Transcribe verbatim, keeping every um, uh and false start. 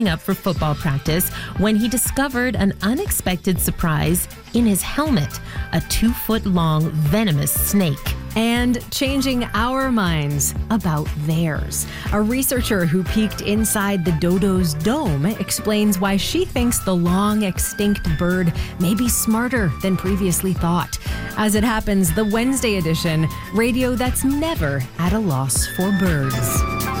up for football practice when he discovered an unexpected surprise in his helmet, a two-foot-long venomous snake. And changing our minds about theirs. A researcher who peeked inside the dodo's dome explains why she thinks the long extinct bird may be smarter than previously thought. As it happens, the Wednesday edition, radio that's never at a loss for birds.